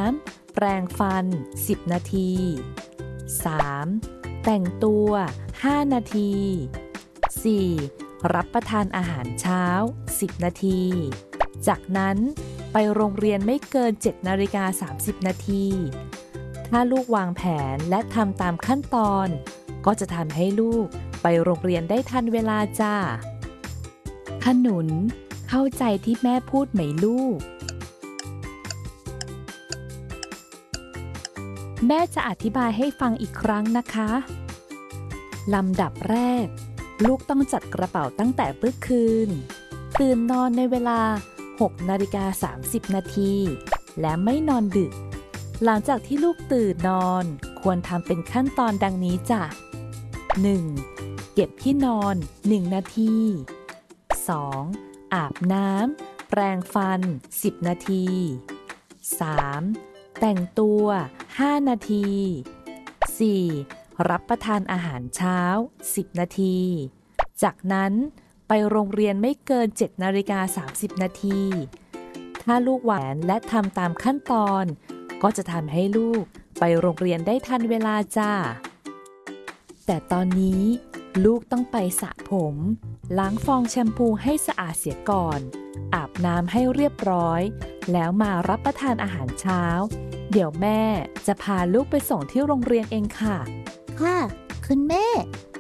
ำแปรงฟัน10นาที 3. แต่งตัว5นาที 4. รับประทานอาหารเช้า10นาทีจากนั้นไปโรงเรียนไม่เกิน7:30 นาทีถ้าลูกวางแผนและทำตามขั้นตอนก็จะทำให้ลูกไปโรงเรียนได้ทันเวลาจ้าขนุนเข้าใจที่แม่พูดไหมลูกแม่จะอธิบายให้ฟังอีกครั้งนะคะลำดับแรกลูกต้องจัดกระเป๋าตั้งแต่เมื่อคืนตื่นนอนในเวลา6:30 นาทีและไม่นอนดึกหลังจากที่ลูกตื่นนอนควรทำเป็นขั้นตอนดังนี้จ้ะ 1. เก็บที่นอน1นาที 2. อาบน้ำแปรงฟัน10นาที 3. แต่งตัว5นาที 4. รับประทานอาหารเช้า10นาทีจากนั้นไปโรงเรียนไม่เกิน7:30 นาทีถ้าลูกแหวนและทำตามขั้นตอนก็จะทำให้ลูกไปโรงเรียนได้ทันเวลาจ้าแต่ตอนนี้ลูกต้องไปสระผมล้างฟองแชมพูให้สะอาดเสียก่อนอาบน้ำให้เรียบร้อยแล้วมารับประทานอาหารเช้าเดี๋ยวแม่จะพาลูกไปส่งที่โรงเรียนเองค่ะค่ะคุณแม่